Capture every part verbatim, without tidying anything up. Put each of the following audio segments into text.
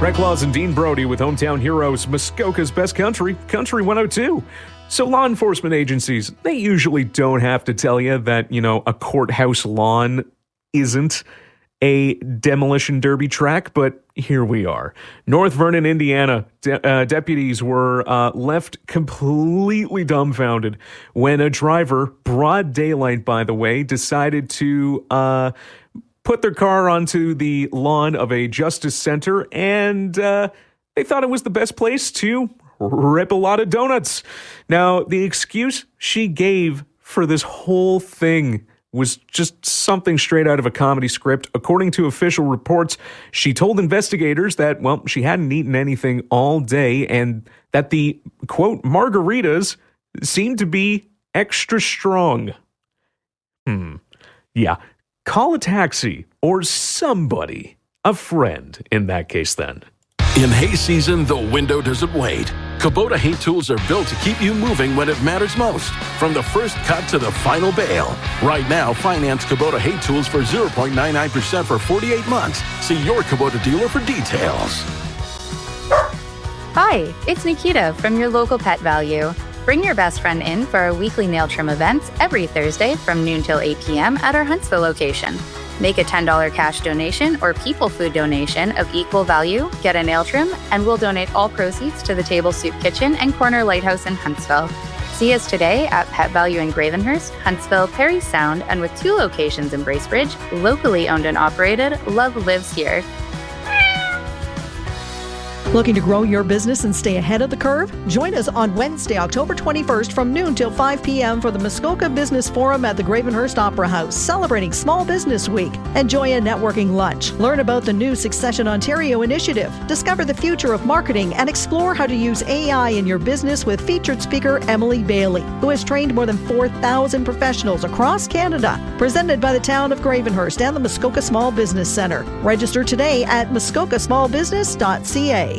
Greg Laws and Dean Brody with Hometown Heroes, Muskoka's Best Country, Country one oh two. So law enforcement agencies, they usually don't have to tell you that, you know, a courthouse lawn isn't a demolition derby track, but here we are. North Vernon, Indiana, de- uh, deputies were uh, left completely dumbfounded when a driver, broad daylight by the way, decided to uh, put their car onto the lawn of a justice center, and uh, they thought it was the best place to rip a lot of donuts. Now, the excuse she gave for this whole thing was just something straight out of a comedy script. According to official reports, she told investigators that, well, she hadn't eaten anything all day and that the, quote, margaritas seemed to be extra strong. Hmm. Yeah. Call a taxi or somebody, a friend in that case then. In hay season, the window doesn't wait. Kubota hay tools are built to keep you moving when it matters most. From the first cut to the final bale. Right now, finance Kubota hay tools for zero point nine nine percent for forty-eight months. See your Kubota dealer for details. Hi, it's Nikita from your local Pet Value. Bring your best friend in for our weekly nail trim events every Thursday from noon till eight p.m. at our Huntsville location. Make a ten dollars cash donation or people food donation of equal value, get a nail trim, and we'll donate all proceeds to the Table Soup Kitchen and Corner Lighthouse in Huntsville. See us today at Pet Value in Gravenhurst, Huntsville, Perry Sound, and with two locations in Bracebridge, locally owned and operated, love lives here. Looking to grow your business and stay ahead of the curve? Join us on Wednesday, October twenty-first from noon till five p.m. for the Muskoka Business Forum at the Gravenhurst Opera House, celebrating Small Business Week. Enjoy a networking lunch. Learn about the new Succession Ontario initiative. Discover the future of marketing and explore how to use A I in your business with featured speaker Emily Bailey, who has trained more than four thousand professionals across Canada. Presented by the town of Gravenhurst and the Muskoka Small Business Centre. Register today at muskoka small business dot c a.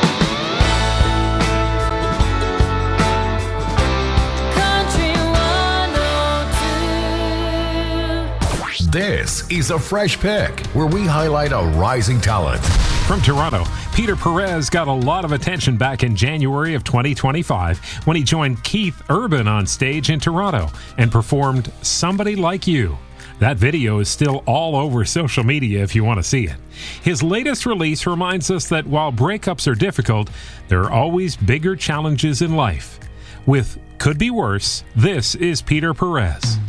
This is a Fresh Pick, where we highlight a rising talent. From Toronto, Peter Perez got a lot of attention back in January of twenty twenty-five when he joined Keith Urban on stage in Toronto and performed Somebody Like You. That video is still all over social media if you want to see it. His latest release reminds us that while breakups are difficult, there are always bigger challenges in life. With Could Be Worse, this is Peter Perez.